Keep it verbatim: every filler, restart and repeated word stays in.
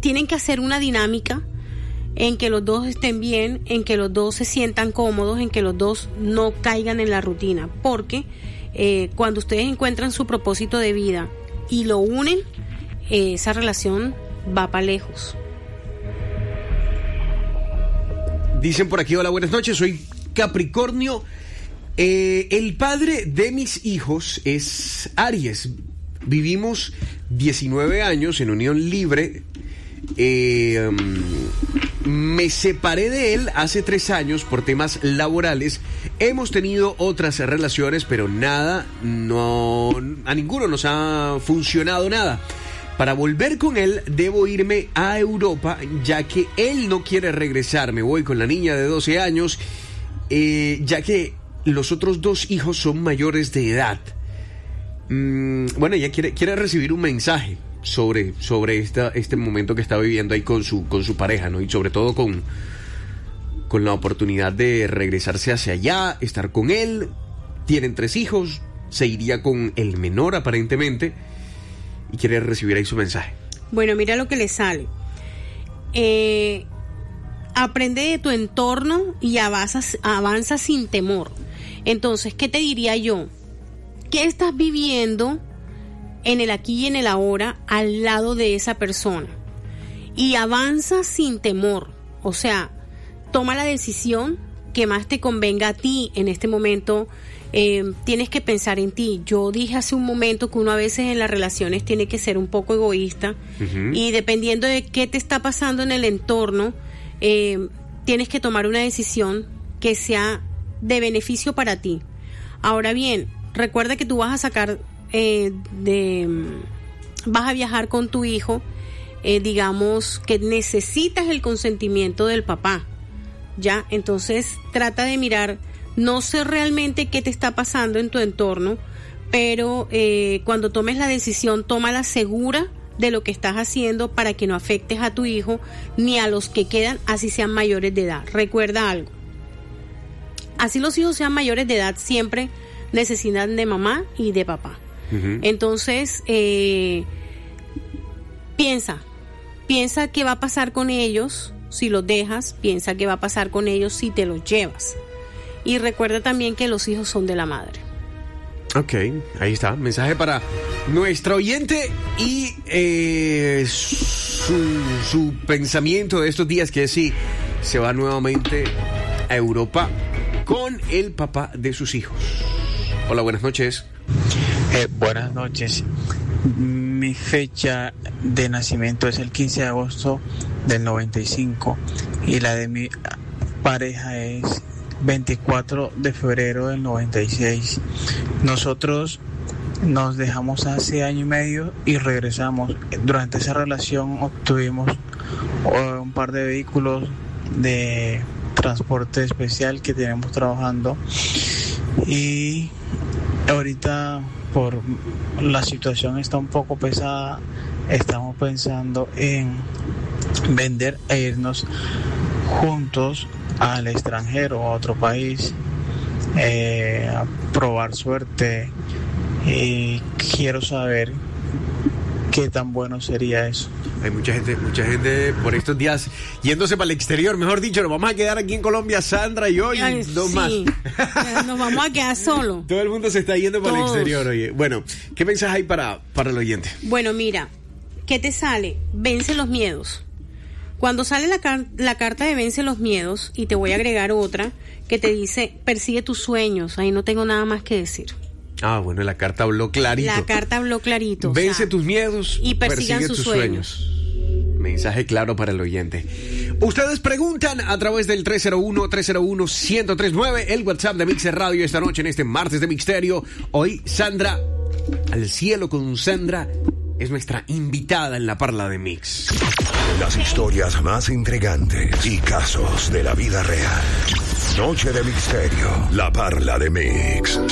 tienen que hacer una dinámica en que los dos estén bien, en que los dos se sientan cómodos, en que los dos no caigan en la rutina, porque eh, cuando ustedes encuentran su propósito de vida y lo unen, eh, esa relación va para lejos. Dicen por aquí, hola, buenas noches, soy Capricornio. Eh, el padre de mis hijos es Aries. Vivimos diecinueve años en unión libre. Eh, um, me separé de él hace tres años por temas laborales. Hemos tenido otras relaciones, pero nada, no, a ninguno nos ha funcionado nada. Para volver con él debo irme a Europa, ya que él no quiere regresar. Me voy con la niña de doce años, eh, ya que los otros dos hijos son mayores de edad. Mm, bueno, ella quiere, quiere recibir un mensaje sobre, sobre esta, este momento que está viviendo ahí con su, con su pareja, ¿no? Y sobre todo con, con la oportunidad de regresarse hacia allá, estar con él. Tienen tres hijos, se iría con el menor aparentemente, y quiere recibir ahí su mensaje. Bueno, mira lo que le sale. Eh, aprende de tu entorno y avanza, avanza sin temor. Entonces, ¿qué te diría yo? ¿Qué estás viviendo en el aquí y en el ahora al lado de esa persona? Y avanza sin temor. O sea, toma la decisión que más te convenga a ti en este momento. Eh, tienes que pensar en ti. Yo dije hace un momento que uno a veces en las relaciones tiene que ser un poco egoísta, uh-huh. y dependiendo de qué te está pasando en el entorno, eh, tienes que tomar una decisión que sea de beneficio para ti. Ahora bien, recuerda que tú vas a sacar eh, de vas a viajar con tu hijo, eh, digamos que necesitas el consentimiento del papá, ya. Entonces trata de mirar, no sé realmente qué te está pasando en tu entorno, pero eh, cuando tomes la decisión, tómala segura de lo que estás haciendo para que no afectes a tu hijo ni a los que quedan, así sean mayores de edad. Recuerda algo, así los hijos sean mayores de edad, siempre necesitan de mamá y de papá. Uh-huh. Entonces, eh, piensa, piensa qué va a pasar con ellos si los dejas, piensa qué va a pasar con ellos si te los llevas. Y recuerda también que los hijos son de la madre. Ok, ahí está, mensaje para nuestra oyente y eh, su, su pensamiento de estos días, que sí, se va nuevamente a Europa con el papá de sus hijos. Hola, buenas noches. Eh, buenas noches. Mi fecha de nacimiento es el quince de agosto del noventa y cinco y la de mi pareja es veinticuatro de febrero del noventa y seis. Nosotros nos dejamos hace año y medio y regresamos. Durante esa relación obtuvimos un par de vehículos de transporte especial que tenemos trabajando, y ahorita por la situación está un poco pesada, estamos pensando en vender e irnos juntos al extranjero, a otro país, eh, a probar suerte, y quiero saber qué tan bueno sería eso. Hay mucha gente, mucha gente por estos días yéndose para el exterior, mejor dicho, nos vamos a quedar aquí en Colombia, Sandra y yo y Ay, dos sí. más. Nos vamos a quedar solos. Todo el mundo se está yendo para Todos. el exterior, oye. Bueno, ¿qué mensaje hay para, para el oyente? Bueno, mira, ¿qué te sale? Vence los miedos. Cuando sale la, car- la carta de vence los miedos, y te voy a agregar otra que te dice persigue tus sueños, ahí no tengo nada más que decir. Ah, bueno, la carta habló clarito. La carta habló clarito. Vence o sea, tus miedos y persigan persigue sus tus sueños. sueños. Mensaje claro para el oyente. Ustedes preguntan a través del tres cero uno, tres cero uno, uno cero tres nueve, el WhatsApp de Mixer Radio esta noche en este martes de Mixterio. Hoy Sandra, al cielo con Sandra, es nuestra invitada en la Parla de Mix. Las historias más intrigantes y casos de la vida real. Noche de Mixterio, la Parla de Mix.